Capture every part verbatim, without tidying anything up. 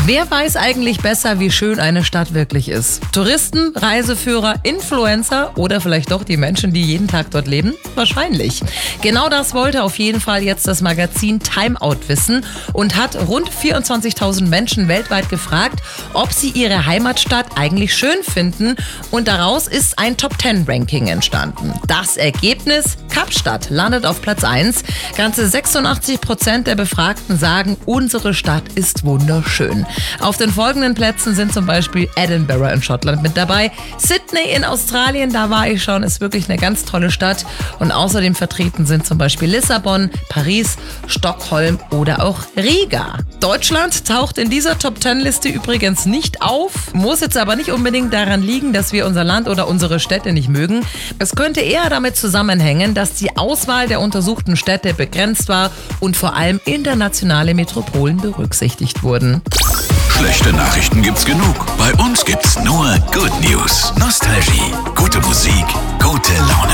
Wer weiß eigentlich besser, wie schön eine Stadt wirklich ist? Touristen, Reiseführer, Influencer oder vielleicht doch die Menschen, die jeden Tag dort leben? Wahrscheinlich. Genau das wollte auf jeden Fall jetzt das Magazin Time Out wissen und hat rund vierundzwanzigtausend Menschen weltweit gefragt, ob sie ihre Heimatstadt eigentlich schön finden, und daraus ist ein Top zehn Ranking entstanden. Das Ergebnis: Kapstadt landet auf Platz eins. Ganze sechsundachtzig Prozent der Befragten sagen, unsere Stadt ist wunderschön. Auf den folgenden Plätzen sind zum Beispiel Edinburgh in Schottland mit dabei. Sydney in Australien, da war ich schon, ist wirklich eine ganz tolle Stadt. Und außerdem vertreten sind zum Beispiel Lissabon, Paris, Stockholm oder auch Riga. Deutschland taucht in dieser Top zehn Liste übrigens nicht auf, muss jetzt aber nicht unbedingt daran liegen, dass wir unser Land oder unsere Städte nicht mögen. Es könnte eher damit zusammenhängen, dass die Auswahl der untersuchten Städte begrenzt war und vor allem internationale Metropolen berücksichtigt wurden. Schlechte Nachrichten gibt's genug. Bei uns gibt's nur Good News. Nostalgie, gute Musik, gute Laune.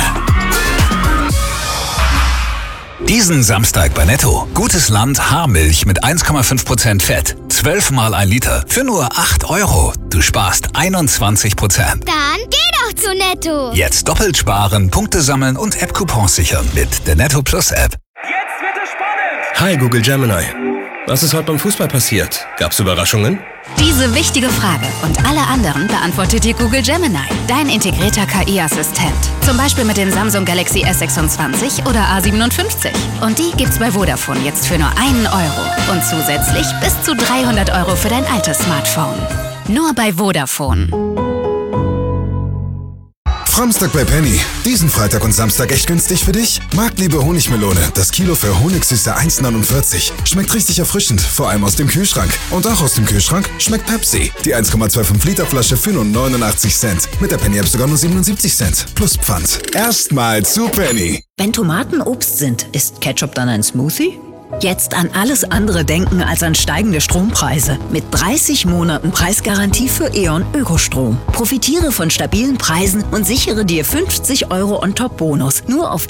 Diesen Samstag bei Netto. Gutes Land Haarmilch mit eins Komma fünf Prozent Fett. zwölf mal ein Liter für nur acht Euro. Du sparst einundzwanzig Prozent. Dann geh doch zu Netto. Jetzt doppelt sparen, Punkte sammeln und App-Coupons sichern mit der Netto Plus App. Jetzt wird es spannend! Hi Google Gemini. Was ist heute beim Fußball passiert? Gab's Überraschungen? Diese wichtige Frage und alle anderen beantwortet dir Google Gemini, dein integrierter K I-Assistent. Zum Beispiel mit dem Samsung Galaxy S sechsundzwanzig oder A siebenundfünfzig. Und die gibt's bei Vodafone jetzt für nur einen Euro. Und zusätzlich bis zu dreihundert Euro für dein altes Smartphone. Nur bei Vodafone. Samstag bei Penny. Diesen Freitag und Samstag echt günstig für dich? Marktliebe Honigmelone. Das Kilo für Honigsüße eins neunundvierzig. Schmeckt richtig erfrischend, vor allem aus dem Kühlschrank. Und auch aus dem Kühlschrank schmeckt Pepsi. Die eins Komma fünfundzwanzig Liter Flasche für nur neunundachtzig Cent. Mit der Penny App sogar nur siebenundsiebzig Cent. Plus Pfand. Erstmal zu Penny. Wenn Tomaten Obst sind, ist Ketchup dann ein Smoothie? Jetzt an alles andere denken als an steigende Strompreise. Mit dreißig Monaten Preisgarantie für E.ON Ökostrom. Profitiere von stabilen Preisen und sichere dir fünfzig Euro on-top-Bonus. Nur auf